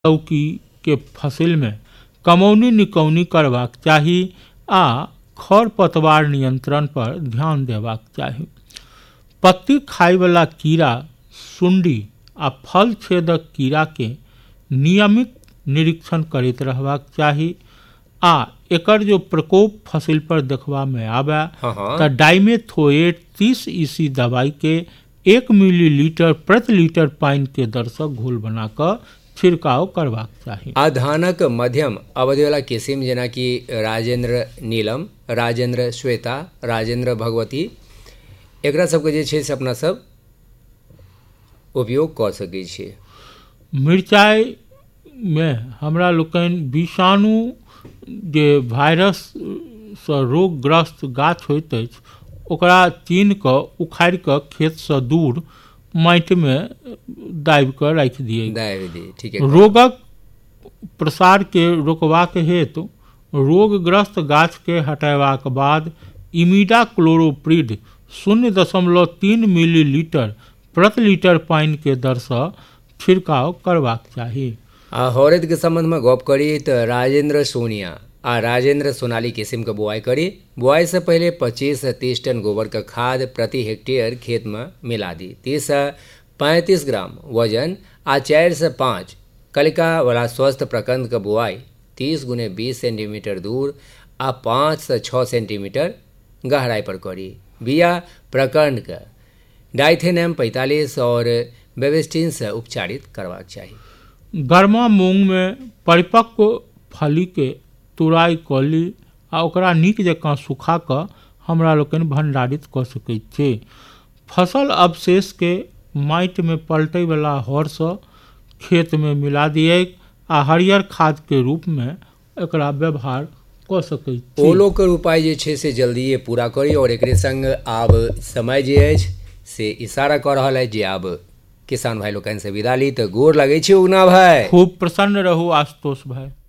लौकी के फसिल में कमौनी निकौनी करबाक चाही आ खरपतवार नियंत्रण पर ध्यान देबाक चाही। पत्ती खायवला कीड़ा, सुंडी आ फल छेदक कीड़ा के नियमित निरीक्षण करैत रहबाक चाही आ एकर जो प्रकोप फसिल पर देखबा में आवे त डाइमेथोएट 30 ईसी दवाई के 1 मिलीलीटर प्रति लीटर पानी के दर से घोल बना कर छिड़काव करबाक चाही। आ धानक मध्यम अवधि वाला किस्म जेना कि राजेंद्र नीलम, राजेंद्र श्वेता, राजेंद्र भगवती, एकरा सबके जे छै से अपना सब उपयोग कऽ सकै छियै। मिरचाई में हमरा लोकनि विषाणु जे वायरस से रोगग्रस्त गाछ होइत अछि ओकरा चीन कऽ उखाड़ि कऽ खेत से दूर माटि में दाबि कऽ राखि दियै। रोगक प्रसार के रोकबाक हेतु रोगग्रस्त गाछ के हटयबाक बाद इमिडाक्लोप्रिड 0.3 मिलीलीटर प्रति लीटर पानी के दर से छिड़काव करबाक चाही। आ हरद के संबंध में गप करी तो राजेंद्र सोनिया आ राजेंद्र सोनाली किस्म के बुआई करी। बुआई से पहले 25 से 30 टन गोबर का खाद प्रति हेक्टेयर खेत में मिला दी। 30 से 35 ग्राम वजन आ 4 से 5 कलिका वाला स्वस्थ प्रकंद का बुआई 30 गुने 20 सेंटीमीटर दूर आ 5 से 6 सेंटीमीटर गहराई पर करी। बिया प्रकंद का डाइथेनम 45 और बेवेस्टिन से उपचारित करवाक चाही। गर्मा मूंग में परिपक्व फली के तुड़ाई कऽ ली आ ओकरा नीक जकाँ सुखा कऽ हमरा लोकनि भंडारित कऽ सकैत छी। फसल अवशेष के माटि में पलटै वाला हर से खेत में मिला दिए आ हरियर खाद के रूप में एकरा व्यवहार कऽ सकैत छी। ओलो के उपाय जे छै से जल्दीए पूरा करी और एकरे संग आब समय जे अछि से इशारा कऽ रहल अछि जे आब किसान भाई लोकनि से विदा ली। तो गोर लगै छै उगना भाई। खूब प्रसन्न रहू आशुतोष भाई।